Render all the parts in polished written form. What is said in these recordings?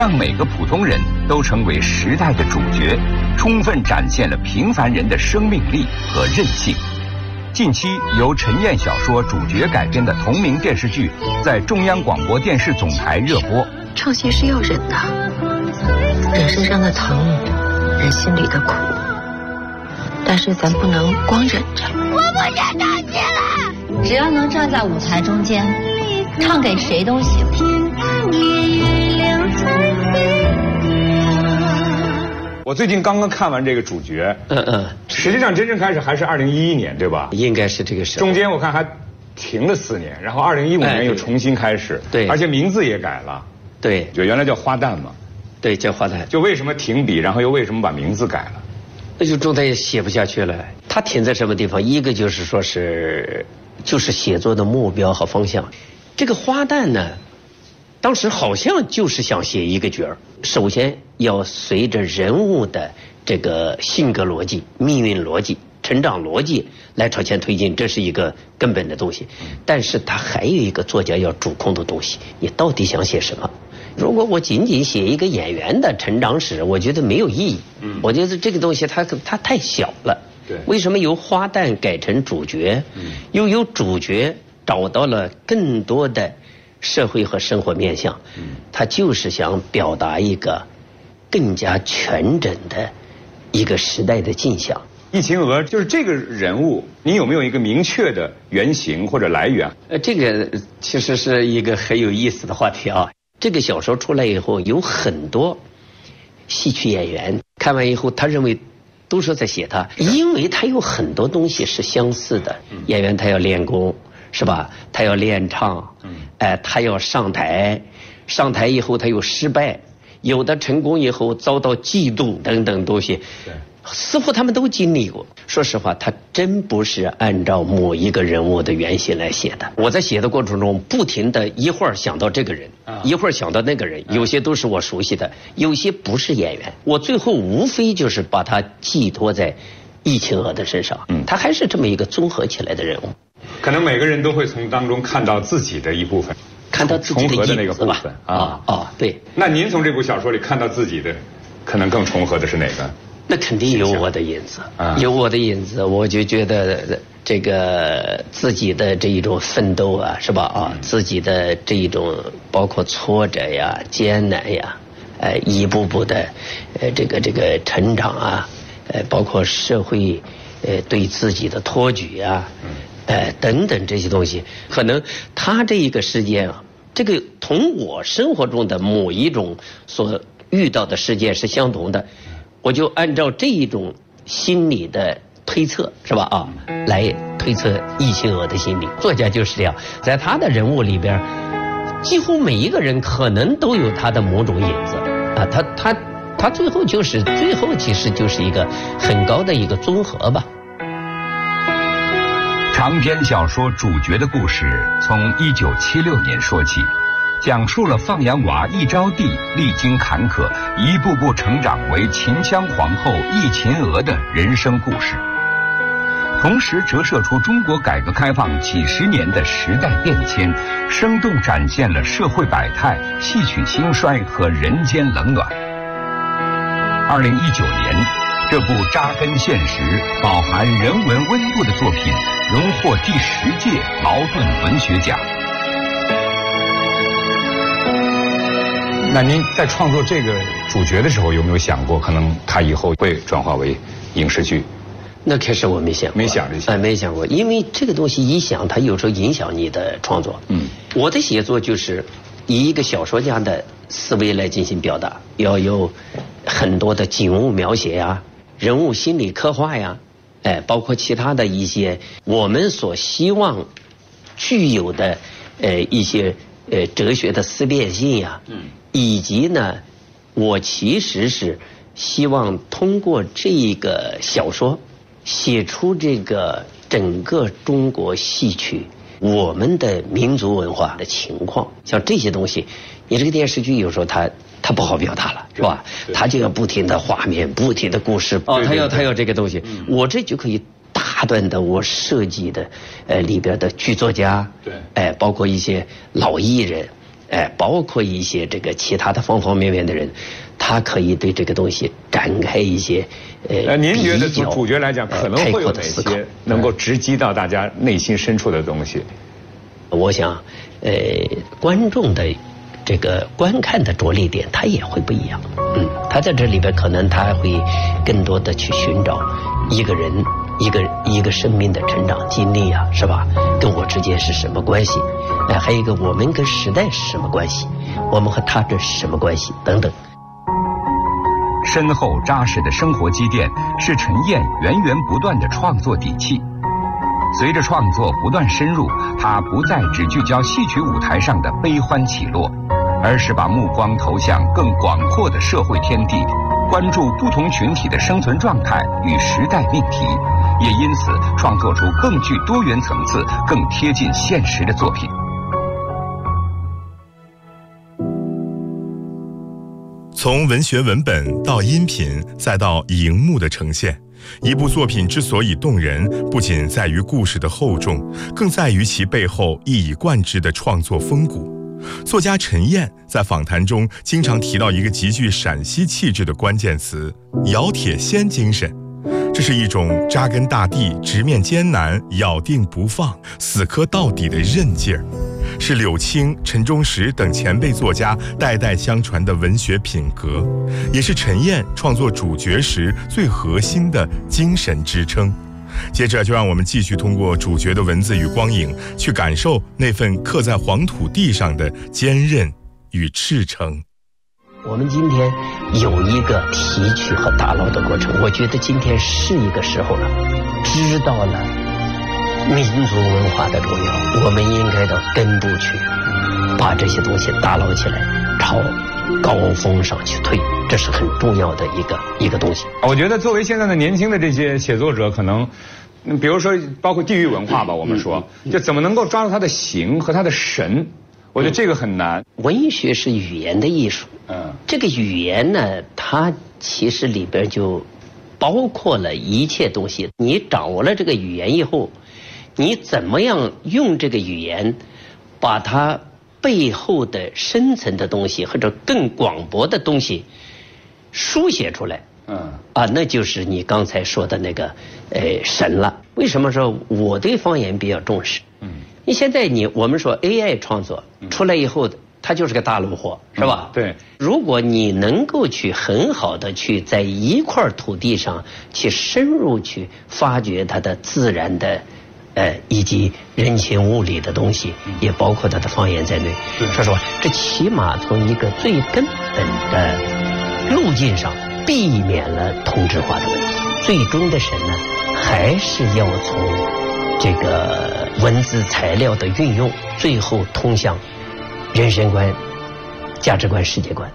让每个普通人都成为时代的主角，充分展现了平凡人的生命力和韧性。近期由陈燕小说主角改编的同名电视剧在中央广播电视总台热播。 创新是要忍的，忍身上的疼，忍心里的苦，但是咱不能光忍着。 我不想唱戏了， 只要能站在舞台中间，唱给谁都行。 我最近刚刚看完这个主角，实际上真正开始还是2011年，对吧？ 应该是这个时候。 中间我看还停了4年，然后2015年又重新开始， 对， 而且名字也改了， 对， 就原来叫花旦嘛， 对，叫花旦。 就为什么停笔，然后又为什么把名字改了？ 那就中台也写不下去了。他停在什么地方？一个就是说就是写作的目标和方向。这个花旦呢，当时好像就是想写一个角儿，首先要随着人物的这个性格逻辑、命运逻辑、成长逻辑来朝前推进，这是一个根本的东西。但是他还有一个作家要主控的东西，你到底想写什么？如果我仅仅写一个演员的成长史，我觉得没有意义。我觉得这个东西它太小了。 对， 为什么由花旦改成主角？又由主角找到了更多的社会和生活面向，他就是想表达一个更加全整的一个时代的镜像。 易秦娥就是这个人物，你有没有一个明确的原型或者来源？ 这个其实是一个很有意思的话题啊。这个小说出来以后，有很多戏曲演员看完以后，他认为都说在写他，因为他有很多东西是相似的。演员他要练功，是吧？他要练唱，他要上台，上台以后他有失败，有的成功以后遭到嫉妒等等东西，似乎他们都经历过。说实话，他真不是按照某一个人物的原型来写的。我在写的过程中，不停的一会儿想到这个人，一会儿想到那个人，有些都是我熟悉的，有些不是演员。我最后无非就是把它寄托在易秦娥的身上，他还是这么一个综合起来的人物。 可能每个人都会从当中看到自己的一部分， 看到自己的重合的那个部分对。 那您从这部小说里看到自己的，可能更重合的是哪个？ 那肯定有我的影子，有我的影子，我就觉得这个自己的这一种奋斗啊，是吧？自己的这一种包括挫折呀、艰难呀，一步步的这个成长啊，包括社会对自己的托举啊，等等这些东西，可能他这一个事件啊，这个同我生活中的某一种所遇到的事件是相同的。我就按照这一种心理的推测，是吧？来推测易秦娥的心理。作家就是这样，在他的人物里边，几乎每一个人可能都有他的某种影子啊。他最后其实就是一个很高的一个综合吧。 长篇小说主角的故事从1976年说起，讲述了放羊娃易招娣历经坎坷，一步步成长为秦腔皇后易秦娥的人生故事，同时折射出中国改革开放几十年的时代变迁，生动展现了社会百态、戏曲兴衰和人间冷暖。2019年，这部扎根现实、饱含人文温度的作品荣获第10届茅盾文学奖。 那您在创作这个主角的时候，有没有想过，可能他以后会转化为影视剧？ 那开始我没想过，没想过，因为这个东西一想，它有时候影响你的创作。我的写作就是以一个小说家的思维来进行表达，要有很多的景物描写呀、人物心理刻画呀，包括其他的一些我们所希望具有的一些哲学的思辨性呀，以及呢，我其实是希望通过这个小说写出这个整个中国戏曲我们的民族文化的情况。像这些东西，你这个电视剧有时候它不好表达了，是吧？它就要不停的画面，不停的故事，它要这个东西，我这就可以大段的我设计的里边的剧作家，包括一些老艺人， 包括一些这个其他的方方面面的人，他可以对这个东西展开一些您觉得从主角来讲，可能会有哪些能够直击到大家内心深处的东西？ 我想，观众的这个观看的着力点，他也会不一样。他在这里边可能他会更多的去寻找一个人一个生命的成长经历啊，是吧？跟我之间是什么关系？还有一个我们跟时代是什么关系？我们和他这是什么关系？等等。 深厚扎实的生活积淀是陈燕源源不断的创作底气。随着创作不断深入，他不再只聚焦戏曲舞台上的悲欢起落，而是把目光投向更广阔的社会天地，关注不同群体的生存状态与时代命题，也因此创作出更具多元层次、更贴近现实的作品。 从文学文本到音频，再到荧幕的呈现，一部作品之所以动人，不仅在于故事的厚重，更在于其背后一以贯之的创作风骨。作家陈燕在访谈中经常提到一个极具陕西气质的关键词——咬铁锨精神。这是一种扎根大地、直面艰难、咬定不放、死磕到底的韧劲儿，是柳青、陈忠实等前辈作家代代相传的文学品格，也是陈燕创作主角时最核心的精神支撑。接着就让我们继续通过主角的文字与光影，去感受那份刻在黄土地上的坚韧与赤诚。 我们今天有一个提取和打捞的过程，我觉得今天是一个时候了，知道了民族文化的重要，我们应该到根部去把这些东西打捞起来，朝高峰上去推，这是很重要的一个东西。 我觉得作为现在的年轻的这些写作者，可能比如说包括地域文化吧，我们说就怎么能够抓住它的形和它的神，我觉得这个很难。 文学是语言的艺术，这个语言呢，它其实里边就包括了一切东西。你掌握了这个语言以后，你怎么样用这个语言把它背后的深层的东西或者更广博的东西书写出来，那就是你刚才说的那个神了。为什么说我对方言比较重视？你现在我们说 AI 创作出来以后，它就是个大陆货，是吧？ 对。 如果你能够去很好的去在一块土地上去深入去发掘它的自然的以及人情物理的东西，也包括它的方言在内。说实话，这起码从一个最根本的路径上避免了同质化的问题。最终的神呢，还是要从这个文字材料的运用，最后通向人生观、价值观、世界观。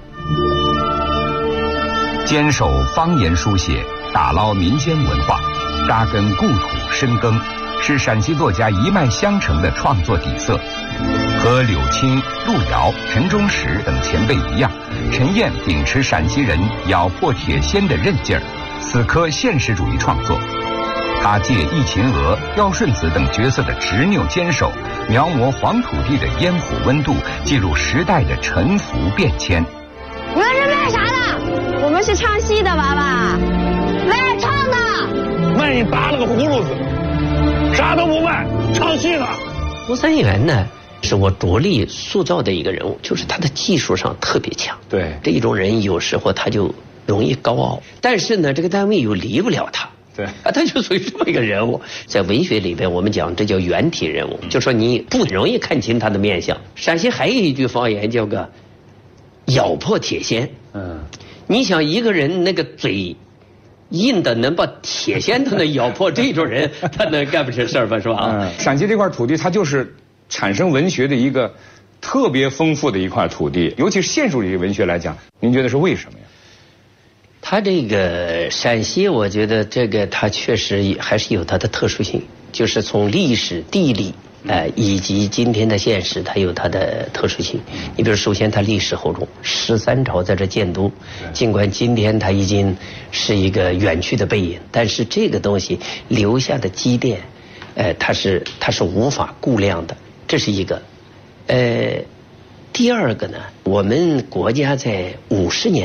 坚守方言书写，打捞民间文化，扎根故土深耕，是陕西作家一脉相承的创作底色。和柳青、路遥、陈忠实等前辈一样，陈燕秉持陕西人咬破铁锨的韧劲儿，死磕现实主义创作。他借易秦娥、刁顺子等角色的执拗坚守，描摹黄土地的烟火温度，记录时代的沉浮变迁。 你们是卖啥的？我们是唱戏的娃娃，卖唱的。 卖你打了个葫芦子，啥都不卖，唱戏呢。 吴三元呢，是我着力塑造的一个人物，就是他的技术上特别强。 对， 这一种人有时候他就容易高傲，但是呢，这个单位又离不了他。 对， 他就属于这么一个人物。在文学里边，我们讲这叫原体人物，就说你不容易看清他的面相。陕西还有一句方言叫个咬破铁锨。你想一个人那个嘴硬的能把铁锨都能咬破，这种人他能干不成事儿吧？是吧？ 陕西这块土地，它就是产生文学的一个特别丰富的一块土地，尤其是现实主义文学来讲，您觉得是为什么呀？ 它这个陕西，我觉得这个它确实还是有它的特殊性，就是从历史、地理，以及今天的现实，它有它的特殊性。你比如，首先它历史厚重，13朝在这建都，尽管今天它已经是一个远去的背影，但是这个东西留下的积淀，它是无法估量的，这是一个。 第二个呢，我们国家在50年